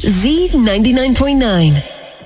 Z99.9.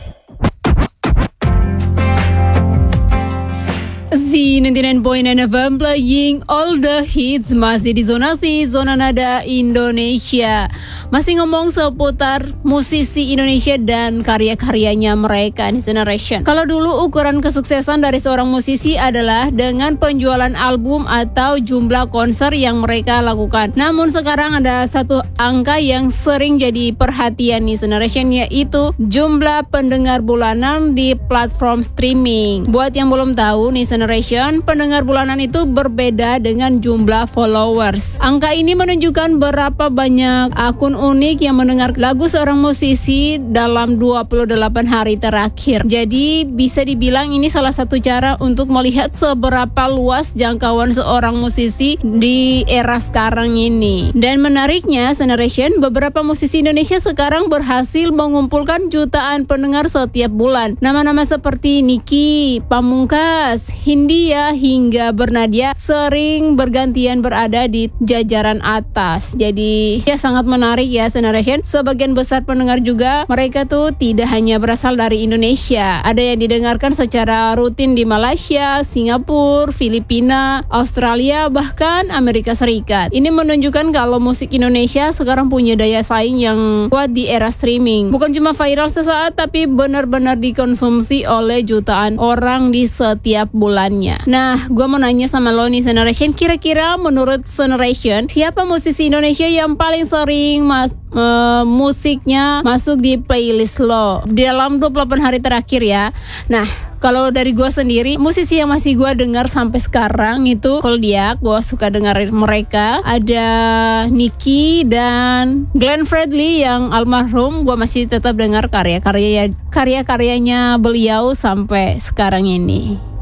Z99.9 FM playing all the hits. Masih di Zona Nada Indonesia. Masih ngomong seputar musisi Indonesia dan karya-karyanya mereka nih Generation. Kalau dulu ukuran kesuksesan dari seorang musisi adalah dengan penjualan album atau jumlah konser yang mereka lakukan. Namun sekarang ada satu angka yang sering jadi perhatian nih Generation, yaitu jumlah pendengar bulanan di platform streaming. Buat yang belum tahu nih Generation, pendengar bulanan itu berbeda dengan jumlah followers. Angka ini menunjukkan berapa banyak akun unik yang mendengar lagu seorang musisi dalam 28 hari terakhir. Jadi bisa dibilang ini salah satu cara untuk melihat seberapa luas jangkauan seorang musisi di era sekarang ini. Dan menariknya Generation, beberapa musisi Indonesia sekarang berhasil mengumpulkan jutaan pendengar setiap bulan. Nama-nama seperti Niki, Pamungkas, Hindia hingga Bernadia sering bergantian berada di jajaran atas. Jadi ya sangat menarik ya Generation. Sebagian besar pendengar juga mereka tuh tidak hanya berasal dari Indonesia. Ada yang didengarkan secara rutin di Malaysia, Singapura, Filipina, Australia, bahkan Amerika Serikat. Ini menunjukkan kalau musik Indonesia sekarang punya daya saing yang kuat di era streaming. Bukan cuma viral sesaat, tapi benar-benar dikonsumsi oleh jutaan orang di setiap bulannya. Nah, gue mau nanya sama lo nih Generation, kira-kira menurut Generation, siapa musisi Indonesia yang paling sering musiknya masuk di playlist lo dalam 28 hari terakhir ya? Nah, kalau dari gue sendiri, musisi yang masih gue dengar sampai sekarang itu Koldiak, gue suka dengerin mereka. Ada Niki dan Glenn Fredly yang almarhum, gue masih tetap dengar karya-karyanya beliau sampai sekarang ini.